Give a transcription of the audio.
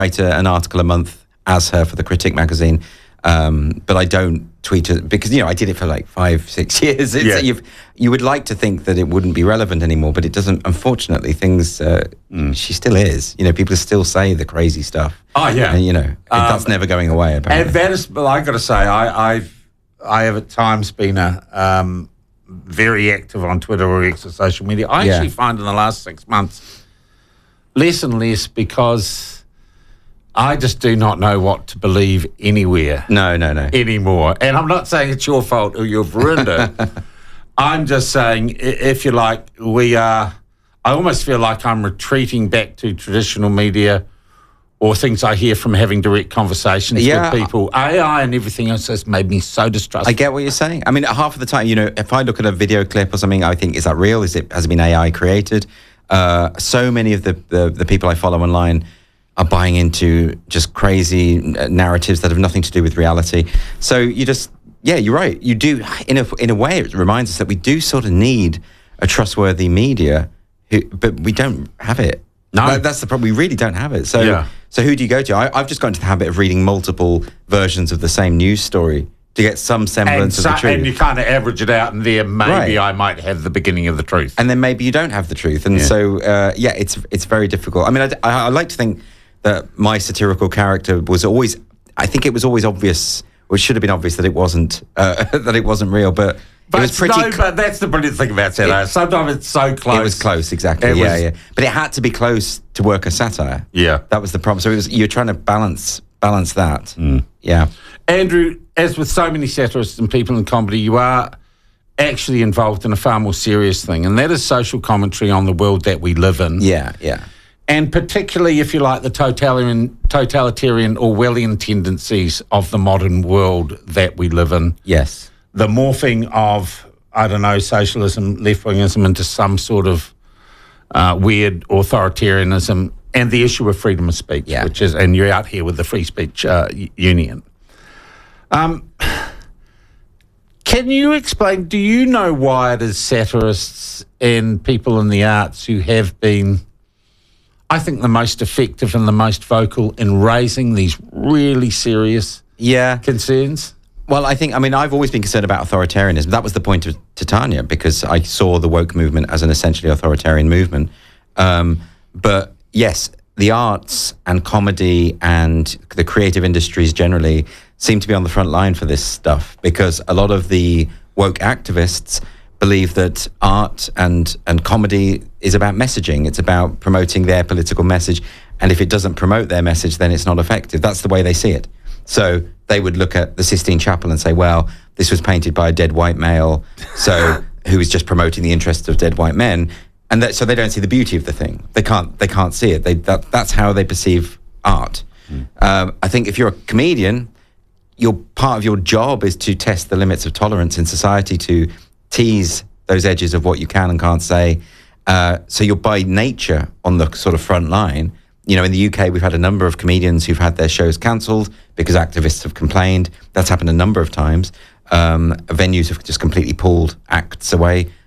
write an article a month as her for the Critic magazine, but I don't tweet it because, I did it for like 5-6 years. You would like to think that it wouldn't be relevant anymore, but it doesn't. Unfortunately, she still is. People still say the crazy stuff. Oh, yeah. And, that's never going away, apparently. And that is, well, I got to say, I have at times been very active on Twitter or X or social media. I actually find in the last 6 months less and less because I just do not know what to believe anywhere. No. Anymore. And I'm not saying it's your fault or you've ruined it. I'm just saying, if you like, I almost feel like I'm retreating back to traditional media or things I hear from having direct conversations with people. AI and everything else has made me so distrustful. I get what you're saying. I mean, half of the time, if I look at a video clip or something, I think, is that real? Has it been AI created? So many of the people I follow online are buying into just crazy narratives that have nothing to do with reality. So you just, you're right. You do, in a way, it reminds us that we do sort of need a trustworthy media, but we don't have it. No. That's the problem. We really don't have it. So who do you go to? I've just got into the habit of reading multiple versions of the same news story to get some semblance of the truth. And you kind of average it out, and there maybe I might have the beginning of the truth. And then maybe you don't have the truth. And so, it's very difficult. I mean, I like to think that my satirical character was always, I think it was always obvious, or it should have been obvious that it wasn't real, but it was pretty... but that's the brilliant thing about satire. Sometimes it's so close. It was close, exactly, yeah. But it had to be close to work as satire. Yeah. That was the problem. So you're trying to balance that. Yeah. Andrew, as with so many satirists and people in comedy, you are actually involved in a far more serious thing, and that is social commentary on the world that we live in. Yeah. And particularly, if you like, the totalitarian Orwellian tendencies of the modern world that we live in. Yes. The morphing of, socialism, left-wingism into some sort of weird authoritarianism, and the issue of freedom of speech, which is, and you're out here with the Free Speech Union. Can you explain, do you know why it is satirists and people in the arts who have been, I think, the most effective and the most vocal in raising these really serious concerns? Well, I've always been concerned about authoritarianism. That was the point of Titania, because I saw the woke movement as an essentially authoritarian movement. But yes, the arts and comedy and the creative industries generally seem to be on the front line for this stuff, because a lot of the woke activists believe that art and comedy is about messaging. It's about promoting their political message. And if it doesn't promote their message, then it's not effective. That's the way they see it. So they would look at the Sistine Chapel and say, well, this was painted by a dead white male, who is just promoting the interests of dead white men. And so they don't see the beauty of the thing. They can't see it. That's how they perceive art. I think if you're a comedian, part of your job is to test the limits of tolerance in society, to tease those edges of what you can and can't say. So you're by nature on the sort of front line. In the UK, we've had a number of comedians who've had their shows cancelled because activists have complained. That's happened a number of times. Venues have just completely pulled acts away